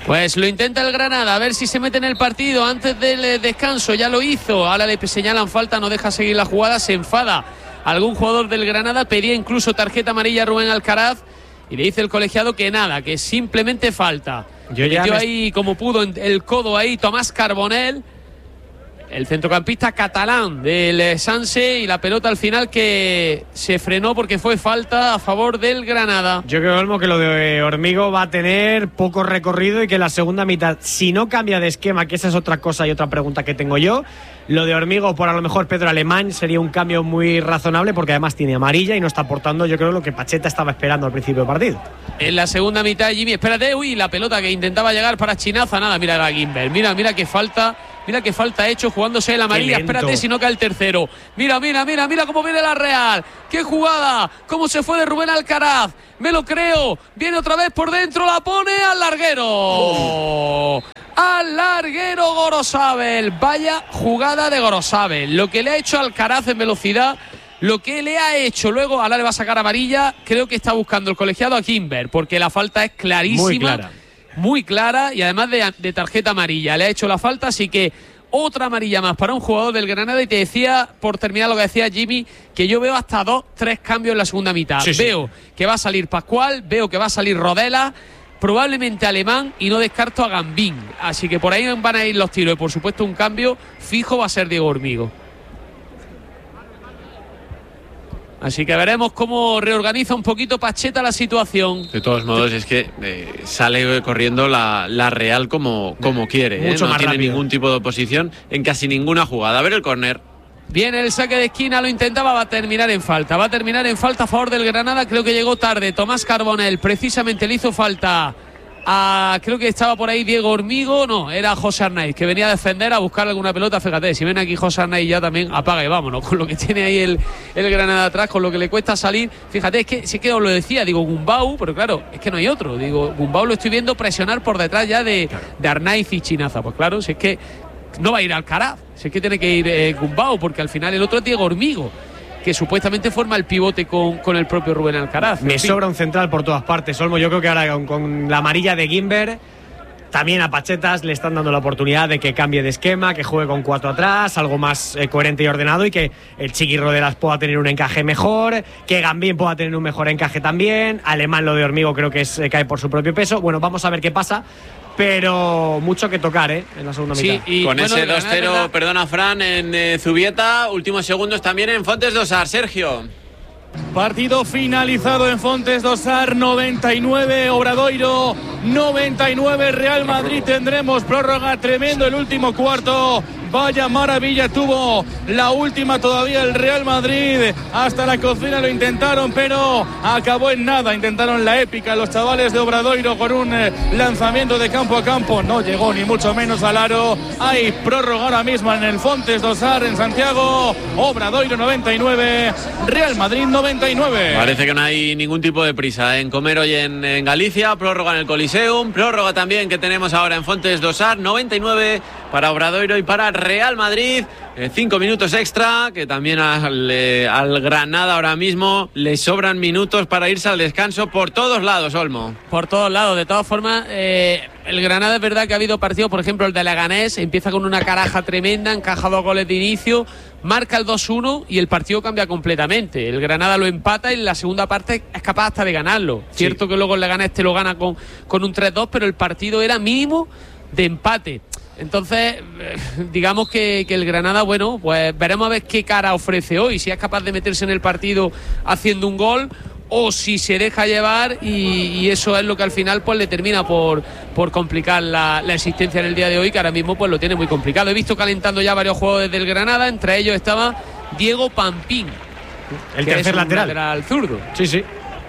Pues lo intenta el Granada, a ver si se mete en el partido antes del descanso. Ya lo hizo, ahora le señalan falta, no deja seguir la jugada, se enfada algún jugador del Granada, pedía incluso tarjeta amarilla a Rubén Alcaraz y le dice el colegiado que nada, que simplemente falta. Yo ya metió me... ahí como pudo el codo ahí Tomás Carbonell, el centrocampista catalán del Sanse, y la pelota al final que se frenó porque fue falta a favor del Granada. Yo creo, Olmo, que lo de Hormigo va a tener poco recorrido y que la segunda mitad, si no cambia de esquema, que esa es otra cosa y otra pregunta que tengo yo, lo de Hormigo por a lo mejor Pedro Alemán sería un cambio muy razonable porque además tiene amarilla y no está aportando, yo creo, lo que Pacheta estaba esperando al principio del partido. En la segunda mitad, Jimmy, espérate, uy, la pelota que intentaba llegar para Chinaza, nada, mira a Guimber, mira, mira qué falta, mira qué falta ha hecho jugándose el amarilla, espérate si no cae el tercero, mira, mira, mira, mira cómo viene la Real, qué jugada, cómo se fue de Rubén Alcaraz, me lo creo, viene otra vez por dentro, la pone al larguero, oh. al larguero Gorosabel, vaya jugada de Gorosabel, lo que le ha hecho Alcaraz en velocidad. Lo que le ha hecho luego, ahora le va a sacar amarilla, creo que está buscando el colegiado a Kimber, porque la falta es clarísima, muy clara, muy clara y además de, de tarjeta amarilla. Le ha hecho la falta, así que otra amarilla más para un jugador del Granada. Y te decía, por terminar lo que decía Jimmy, que yo veo hasta dos, tres cambios en la segunda mitad. Sí, veo sí. que va a salir Pascual, veo que va a salir Rodela, probablemente Alemán y no descarto a Gambín. Así que por ahí van a ir los tiros y por supuesto un cambio fijo va a ser Diego Hormigo. Así que veremos cómo reorganiza un poquito Pacheta la situación. De todos modos, es que eh, sale corriendo la, la Real como, como quiere. Mucho ¿eh? No más tiene rápido. Ningún tipo de oposición en casi ninguna jugada. A ver el córner. Viene el saque de esquina, lo intentaba, va a terminar en falta. Va a terminar en falta a favor del Granada. Creo que llegó tarde Tomás Carbonell. Precisamente le hizo falta a, creo que estaba por ahí Diego Hormigo. No, era José Arnaiz, que venía a defender, a buscar alguna pelota. Fíjate, si ven aquí José Arnaiz ya también apaga y vámonos. Con lo que tiene ahí el, el Granada atrás, con lo que le cuesta salir. Fíjate, es que sí que os lo decía, digo Gumbau, pero claro, es que no hay otro. Digo, Gumbau lo estoy viendo presionar por detrás ya de, de Arnaiz y Chinaza. Pues claro, si es que no va a ir Alcaraz, si es que tiene que ir eh, Gumbau, porque al final el otro es Diego Hormigo, que supuestamente forma el pivote con, con el propio Rubén Alcaraz. Me sobra un central por todas partes, Olmo. Yo creo que ahora con, con la amarilla de Guimber, también a Pachetas le están dando la oportunidad de que cambie de esquema, que juegue con cuatro atrás, algo más eh, coherente y ordenado, y que el Chiqui Rodelas pueda tener un encaje mejor, que Gambín pueda tener un mejor encaje también. Alemán, lo de Hormigo, creo que es, eh, cae por su propio peso. Bueno, vamos a ver qué pasa. Pero mucho que tocar, ¿eh? En la segunda sí, mitad. Y con bueno, ese dos cero, perdona Fran, en eh, Zubieta, últimos segundos también en Fontes Dosar. Sergio. Partido finalizado en Fontes Dosar, noventa y nueve Obradoiro, noventa y nueve Real Madrid. Tendremos prórroga, tremendo el último cuarto. Vaya maravilla tuvo la última todavía el Real Madrid. Hasta la cocina lo intentaron, pero acabó en nada. Intentaron la épica los chavales de Obradoiro con un eh, lanzamiento de campo a campo. No llegó ni mucho menos al aro. Hay prórroga ahora mismo en el Fontes Dosar en Santiago. Obradoiro noventa y nueve, Real Madrid noventa y nueve. Parece que no hay ningún tipo de prisa en comer hoy en, en Galicia. Prórroga en el Coliseum. Prórroga también que tenemos ahora en Fontes Dosar. noventa y nueve para Obradoiro y para Real Madrid. Eh, cinco minutos extra, que también al, eh, al Granada ahora mismo le sobran minutos para irse al descanso por todos lados, Olmo. Por todos lados, de todas formas, eh, el Granada es verdad que ha habido partidos, por ejemplo el de Leganés, empieza con una caraja tremenda, encaja dos goles de inicio, marca el dos uno y el partido cambia completamente. El Granada lo empata y en la segunda parte es capaz hasta de ganarlo. Sí. Cierto que luego el Leganés te lo gana con, con un tres dos, pero el partido era mínimo de empate. Entonces, digamos que, que el Granada, bueno, pues veremos a ver qué cara ofrece hoy, si es capaz de meterse en el partido haciendo un gol o si se deja llevar y, y eso es lo que al final pues le termina por, por complicar la, la existencia en el día de hoy, que ahora mismo pues lo tiene muy complicado. He visto calentando ya varios jugadores del Granada, entre ellos estaba Diego Pampín, el tercer lateral. lateral zurdo. Sí, sí.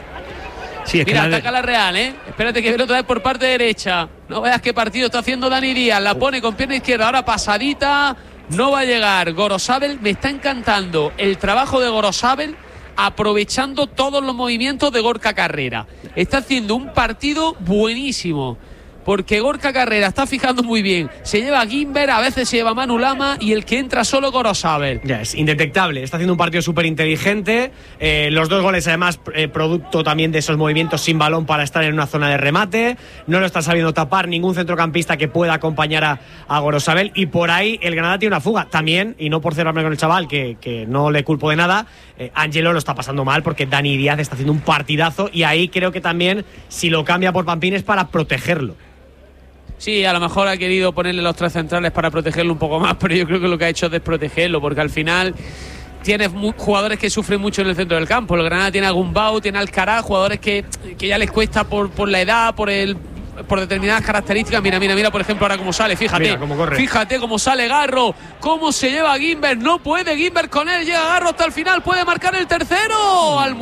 Sí, es Mira, que la ataca de... la Real, ¿eh? Espérate que viene otra vez por parte derecha. No veas qué partido está haciendo Dani Díaz. La pone con pierna izquierda, ahora pasadita. No va a llegar. Gorosabel, me está encantando el trabajo de Gorosabel, aprovechando todos los movimientos de Gorka Carrera. Está haciendo un partido buenísimo. porque Gorka Carrera está fijando muy bien. Se lleva a Gimber, a veces se lleva a Manu Lama y el que entra solo Gorosabel. Ya, es indetectable. Está haciendo un partido súper inteligente. Eh, los dos goles, además, eh, producto también de esos movimientos sin balón para estar en una zona de remate. No lo está sabiendo tapar ningún centrocampista que pueda acompañar a, a Gorosabel. Y por ahí el Granada tiene una fuga. También, y no por cerrarme con el chaval, que, que no le culpo de nada, eh, Ángelo lo está pasando mal porque Dani Díaz está haciendo un partidazo. Y ahí creo que también, si lo cambia por Pampín, es para protegerlo. Sí, a lo mejor ha querido ponerle los tres centrales para protegerlo un poco más, pero yo creo que lo que ha hecho es desprotegerlo, porque al final tienes jugadores que sufren mucho en el centro del campo. El Granada tiene a Gumbau, tiene a Alcaraz, jugadores que, que ya les cuesta por, por la edad, por el por determinadas características. Mira, mira, mira, por ejemplo, ahora cómo sale, fíjate, mira cómo corre. Fíjate cómo sale Garro, cómo se lleva a Gimber, no puede Gimber con él, llega Garro hasta el final, puede marcar el tercero al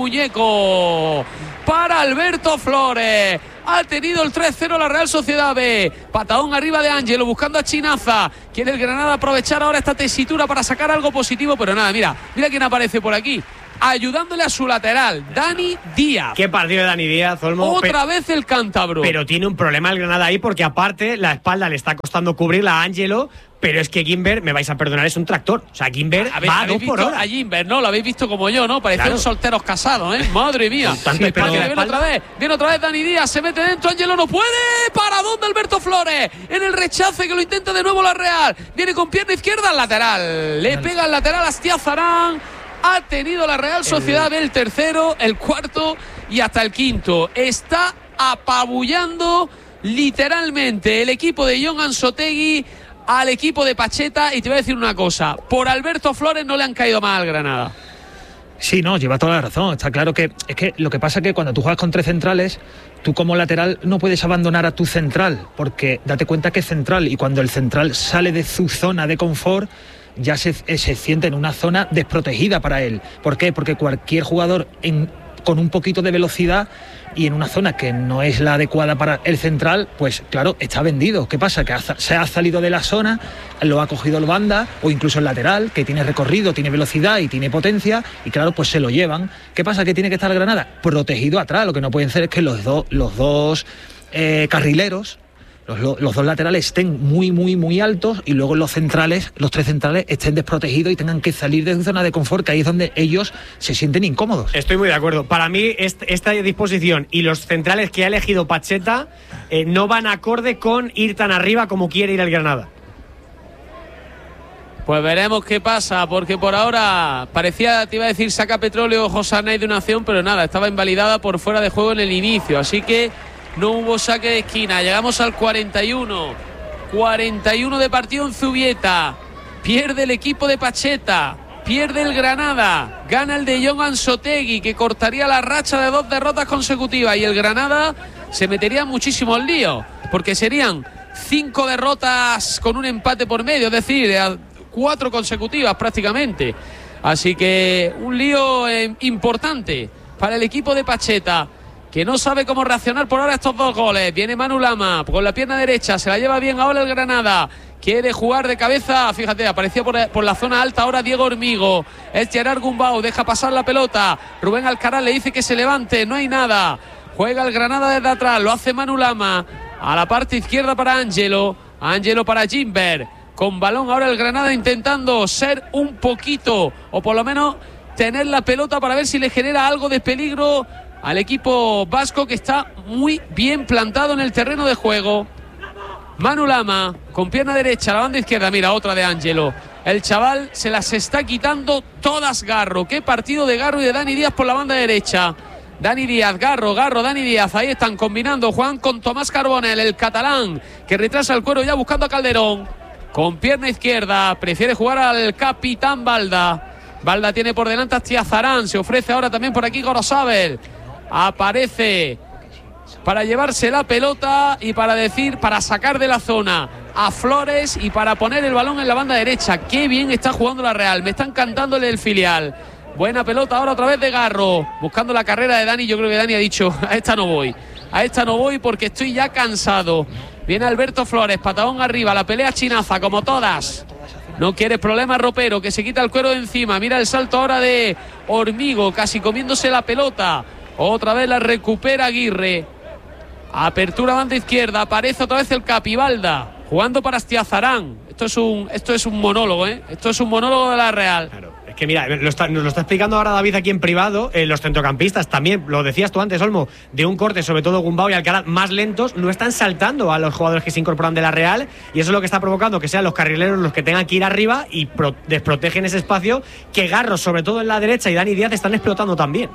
muñeco para Alberto Flores. Ha tenido el tres cero la Real Sociedad B. Patadón arriba de Ángelo, buscando a Chinaza. Quiere el Granada aprovechar ahora esta tesitura para sacar algo positivo, pero nada, mira, mira quién aparece por aquí, ayudándole a su lateral, Dani Díaz. Qué partido de Dani Díaz, Olmo. Otra vez el cántabro. Pero tiene un problema el Granada ahí, porque aparte la espalda le está costando cubrirla a Ángelo. Pero es que Gimber, me vais a perdonar, es un tractor. O sea, Gimber va a dos por hora. A Gimber, ¿no? Lo habéis visto como yo, ¿no? Parecía claro. un solteros casados, ¿eh? Madre mía. Tanto sí, pero viene otra vez, viene otra vez Dani Díaz, se mete dentro, Ángelo no puede. ¿Para dónde Alberto Flores? En el rechace que lo intenta de nuevo la Real. Viene con pierna izquierda al lateral. Le pega al lateral a Astiazarán. Ha tenido la Real Sociedad el... el tercero, el cuarto y hasta el quinto. Está apabullando literalmente el equipo de Jon Anzotegui al equipo de Pacheta. Y te voy a decir una cosa, por Alberto Flores no le han caído mal al Granada. Sí, no, lleva toda la razón. Está claro que es que lo que pasa es que cuando tú juegas con tres centrales, tú como lateral no puedes abandonar a tu central, porque date cuenta que es central, y cuando el central sale de su zona de confort, ya se, se siente en una zona desprotegida para él. ¿Por qué? Porque cualquier jugador en, con un poquito de velocidad y en una zona que no es la adecuada para el central, pues claro, está vendido. ¿Qué pasa? Que ha, se ha salido de la zona, lo ha cogido el banda o incluso el lateral, que tiene recorrido, tiene velocidad y tiene potencia, y claro, pues se lo llevan. ¿Qué pasa? Que tiene que estar el Granada protegido atrás. Lo que no pueden hacer es que los, do, los dos eh, carrileros, Los, los dos laterales estén muy, muy, muy altos, y luego los centrales, los tres centrales, estén desprotegidos y tengan que salir de su zona de confort, que ahí es donde ellos se sienten incómodos. Estoy muy de acuerdo. Para mí, esta disposición y los centrales que ha elegido Pacheta eh, no van acorde con ir tan arriba como quiere ir el Granada. Pues veremos qué pasa, porque por ahora parecía, te iba a decir, saca petróleo José Arnaiz de una acción, pero nada, estaba invalidada por fuera de juego en el inicio, así que no hubo saque de esquina. Llegamos al cuarenta y uno. cuarenta y uno de partido en Zubieta. Pierde el equipo de Pacheta. Pierde el Granada. Gana el de Jon Anzotegui, que cortaría la racha de dos derrotas consecutivas. Y el Granada se metería muchísimo al lío, porque serían cinco derrotas con un empate por medio, es decir, cuatro consecutivas prácticamente. Así que un lío eh, importante para el equipo de Pacheta, que no sabe cómo reaccionar por ahora a estos dos goles. Viene Manu Lama con la pierna derecha, se la lleva bien ahora el Granada. Quiere jugar de cabeza, fíjate, apareció por, por la zona alta ahora Diego Hormigo. Es Gerard Gumbau, deja pasar la pelota. Rubén Alcaraz le dice que se levante, no hay nada. Juega el Granada desde atrás, lo hace Manu Lama. A la parte izquierda para Ángelo. Ángelo para Gimber. Con balón ahora el Granada intentando ser un poquito, o por lo menos tener la pelota para ver si le genera algo de peligro al equipo vasco, que está muy bien plantado en el terreno de juego. Manu Lama con pierna derecha, la banda izquierda, mira, otra de Ángelo. El chaval se las está quitando todas Garro. Qué partido de Garro y de Dani Díaz por la banda derecha. Dani Díaz, Garro, Garro, Dani Díaz. Ahí están combinando Juan con Tomás Carbonell, el catalán, que retrasa el cuero ya buscando a Calderón. Con pierna izquierda, prefiere jugar al capitán Balda. Balda tiene por delante a Astiazarán. Se ofrece ahora también por aquí Gorosabel. Aparece para llevarse la pelota y para decir, para sacar de la zona a Flores y para poner el balón en la banda derecha. Qué bien está jugando la Real, me están cantándole el filial. Buena pelota ahora otra vez de Garro, buscando la carrera de Dani. Yo creo que Dani ha dicho, a esta no voy, a esta no voy porque estoy ya cansado. Viene Alberto Flores, patadón arriba, la pelea chinaza como todas. No quiere problemas Ropero, que se quita el cuero de encima. Mira el salto ahora de Hormigo, casi comiéndose la pelota. Otra vez la recupera Aguirre. Apertura banda izquierda, aparece otra vez el Capibalda, jugando para Astiazarán. Esto es un, esto es un monólogo, ¿eh? Esto es un monólogo de la Real. Claro. Es que mira, lo está, nos lo está explicando ahora David aquí en privado. Eh, los centrocampistas también, lo decías tú antes, Olmo, de un corte, sobre todo Gumbau y Alcaraz, más lentos, no están saltando a los jugadores que se incorporan de la Real, y eso es lo que está provocando que sean los carrileros los que tengan que ir arriba y pro- desprotegen ese espacio que Garro, sobre todo en la derecha, y Dani Díaz están explotando también.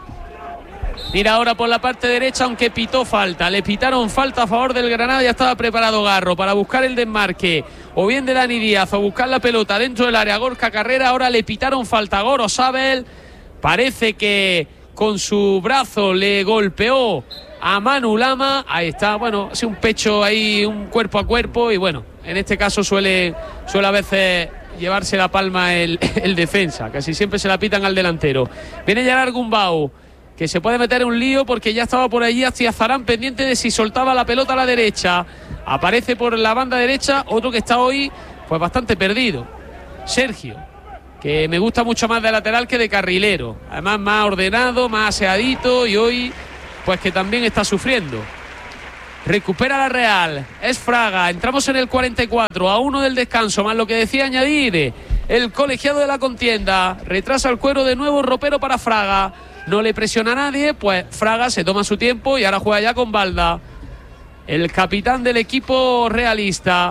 Mira ahora por la parte derecha, aunque pitó falta, le pitaron falta a favor del Granada, ya estaba preparado Garro para buscar el desmarque, o bien de Dani Díaz, o buscar la pelota dentro del área. Gorka Carrera, ahora le pitaron falta a Goro Sabel, parece que con su brazo le golpeó a Manu Lama, ahí está, bueno, hace un pecho ahí, un cuerpo a cuerpo, y bueno, en este caso suele, suele a veces llevarse la palma el, el defensa, casi siempre se la pitan al delantero. Viene Gerard Gumbau, que se puede meter en un lío porque ya estaba por allí Astiazarán pendiente de si soltaba la pelota a la derecha. Aparece por la banda derecha otro que está hoy pues bastante perdido, Sergio, que me gusta mucho más de lateral que de carrilero, además más ordenado, más aseadito, y hoy pues que también está sufriendo. Recupera la Real, es Fraga, entramos en el cuarenta y cuatro, a uno del descanso, más lo que decía añadir el colegiado de la contienda. Retrasa el cuero de nuevo, ropero para Fraga, no le presiona a nadie, pues Fraga se toma su tiempo y ahora juega ya con Balda, el capitán del equipo realista.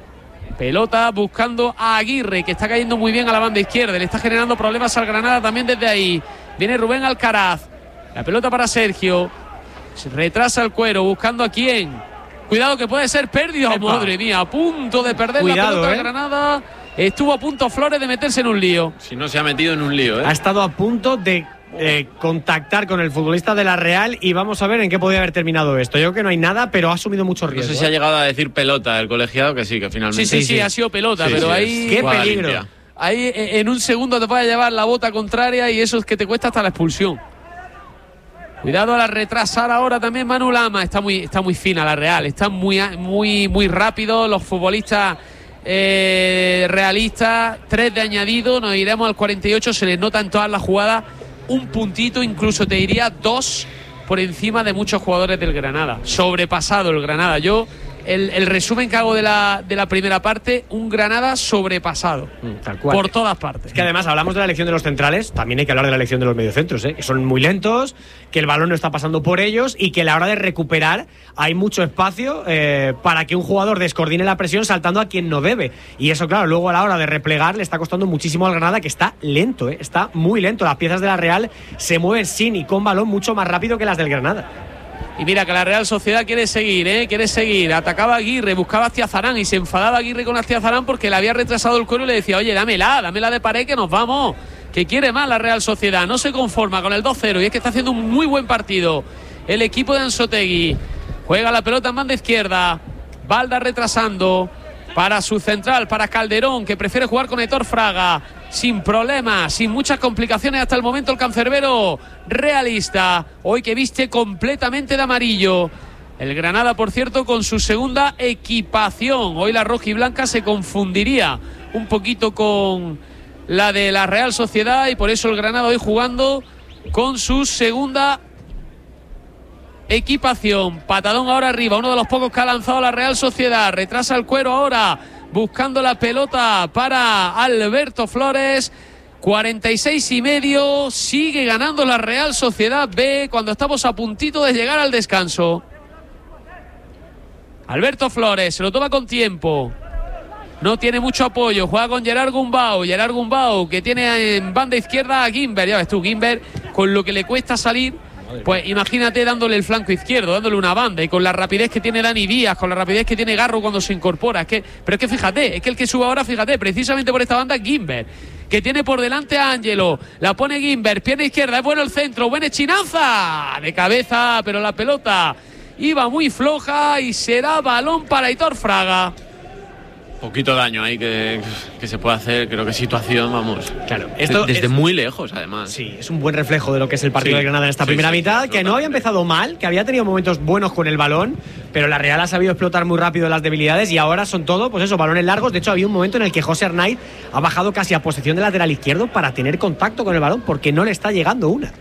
Pelota buscando a Aguirre, que está cayendo muy bien a la banda izquierda, le está generando problemas al Granada también desde ahí. Viene Rubén Alcaraz, la pelota para Sergio, se retrasa el cuero, buscando a quién. Cuidado que puede ser pérdida, oh, madre mía, a punto de perder Cuidado, la pelota eh. al Granada. Estuvo a punto Flores de meterse en un lío. Si no se ha metido en un lío, ¿eh? Ha estado a punto de eh, contactar con el futbolista de la Real, y vamos a ver en qué podría haber terminado esto. Yo creo que no hay nada, pero ha asumido mucho riesgo. No sé si ha llegado a decir pelota el colegiado, que sí, que finalmente. Sí, sí, sí, sí ha sido pelota, sí, pero sí, ahí. ¡Qué peligro! Limpia. Ahí en un segundo te puede llevar la bota contraria, y eso es que te cuesta hasta la expulsión. Cuidado a la retrasar ahora también Manu Lama. Está muy, está muy fina la Real, está muy, muy, muy rápido los futbolistas eh, realistas. Tres de añadido, nos iremos al cuarenta y ocho, se les nota en todas las jugadas un puntito, incluso te diría dos por encima de muchos jugadores del Granada. Sobrepasado el Granada. Yo El, el resumen que hago de la, de la primera parte, un Granada sobrepasado, mm, tal cual, por todas partes. Es que además hablamos de la elección de los centrales, también hay que hablar de la elección de los mediocentros, ¿eh? Que son muy lentos, que el balón no está pasando por ellos, y que a la hora de recuperar hay mucho espacio eh, para que un jugador descoordine la presión saltando a quien no debe, y eso claro, luego a la hora de replegar le está costando muchísimo al Granada, que está lento, ¿eh? Está muy lento. Las piezas de la Real se mueven sin y con balón mucho más rápido que las del Granada. Y mira que la Real Sociedad quiere seguir, ¿eh? Quiere seguir. Atacaba a Aguirre, buscaba a Astiazarán, y se enfadaba Aguirre con Astiazarán porque le había retrasado el cuero y le decía, oye, dámela, dámela de pared que nos vamos. Que quiere más la Real Sociedad. No se conforma con el dos cero, y es que está haciendo un muy buen partido el equipo de Anzotegui. Juega la pelota en banda izquierda. Balda retrasando para su central, para Calderón, que prefiere jugar con Héctor Fraga. Sin problemas, sin muchas complicaciones hasta el momento el cancerbero realista, hoy que viste completamente de amarillo. El Granada, por cierto, con su segunda equipación. Hoy la roja y blanca se confundiría un poquito con la de la Real Sociedad, y por eso el Granada hoy jugando con su segunda equipación. Patadón ahora arriba, uno de los pocos que ha lanzado la Real Sociedad. Retrasa el cuero ahora, buscando la pelota para Alberto Flores. cuarenta y seis y medio, sigue ganando la Real Sociedad B cuando estamos a puntito de llegar al descanso. Alberto Flores se lo toma con tiempo, no tiene mucho apoyo, juega con Gerard Gumbau. Gerard Gumbau, que tiene en banda izquierda a Guimber. Ya ves tú, Guimber, con lo que le cuesta salir, pues imagínate dándole el flanco izquierdo, dándole una banda, y con la rapidez que tiene Dani Díaz, con la rapidez que tiene Garro cuando se incorpora. Es que, pero es que fíjate, es que el que sube ahora, fíjate, precisamente por esta banda es Guimber, que tiene por delante a Ángelo. La pone Guimber, pierna izquierda, es bueno el centro, buena chinaza de cabeza, pero la pelota iba muy floja y será balón para Aitor Fraga. Poquito daño ahí que, que se puede hacer, creo que situación, vamos. Claro, esto desde es, muy lejos, además. Sí, es un buen reflejo de lo que es el partido sí, de Granada en esta sí, primera sí, mitad, sí, que no había empezado mal, que había tenido momentos buenos con el balón, pero la Real ha sabido explotar muy rápido las debilidades, y ahora son todo, pues eso, balones largos. De hecho, había un momento en el que José Arnaiz ha bajado casi a posición de lateral izquierdo para tener contacto con el balón, porque no le está llegando una.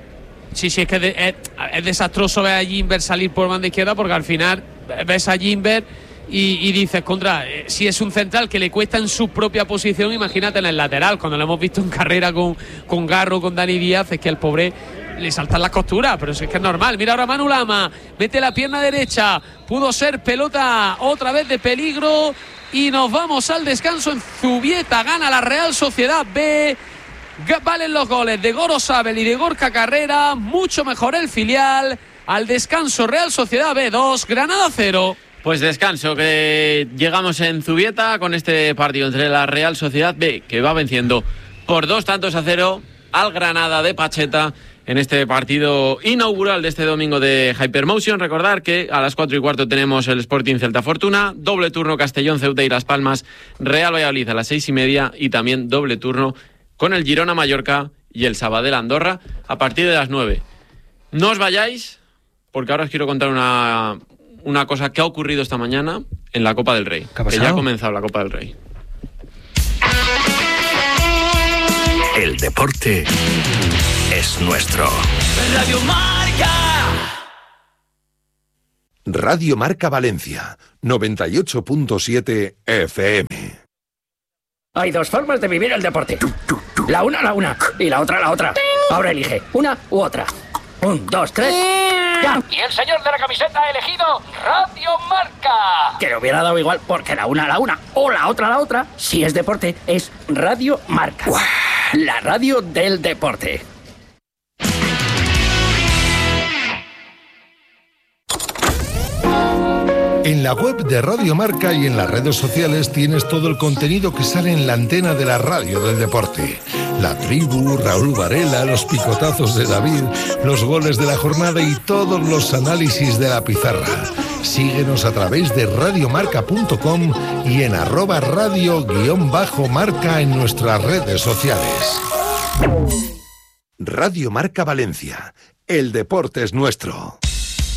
Sí, sí, es que de, es, es desastroso ver a Gimber salir por banda izquierda, porque al final ves a Gimber y, y dices, contra, eh, si es un central que le cuesta en su propia posición, imagínate en el lateral, cuando lo hemos visto en carrera con, con Garro, con Dani Díaz, es que al pobre le saltan las costuras, pero es que es normal. Mira ahora Manu Lama, mete la pierna derecha, pudo ser pelota otra vez de peligro y nos vamos al descanso en Zubieta. Gana la Real Sociedad B. Valen los goles de Goro Sabel y de Gorka Carrera, mucho mejor el filial. Al descanso, Real Sociedad B dos, Granada cero. Pues descanso, que llegamos en Zubieta con este partido entre la Real Sociedad B, que va venciendo por dos tantos a cero al Granada de Pacheta en este partido inaugural de este domingo de Hypermotion. Recordar que a las cuatro y cuarto tenemos el Sporting Celta Fortuna, doble turno Castellón, Ceuta y Las Palmas, Real Valladolid a las seis y media y también doble turno con el Girona Mallorca y el Sabadell Andorra a partir de las nueve. No os vayáis, porque ahora os quiero contar una, una cosa que ha ocurrido esta mañana en la Copa del Rey, que ya ha comenzado la Copa del Rey. El deporte es nuestro. Radio Marca. Radio Marca Valencia, noventa y ocho punto siete F M. Hay dos formas de vivir el deporte. La una, la una. Y la otra, la otra. Ahora elige una u otra. Un, dos, tres. ¡Ya! Y el señor de la camiseta ha elegido Radio Marca. Que le hubiera dado igual, porque la una, la una. O la otra, la otra. Si es deporte, es Radio Marca. ¡Uah! La radio del deporte. En la web de Radio Marca y en las redes sociales tienes todo el contenido que sale en la antena de la radio del deporte. La tribu, Raúl Varela, los picotazos de David, los goles de la jornada y todos los análisis de la pizarra. Síguenos a través de radiomarca punto com y en arroba radio guión bajo marca en nuestras redes sociales. Radio Marca Valencia. El deporte es nuestro.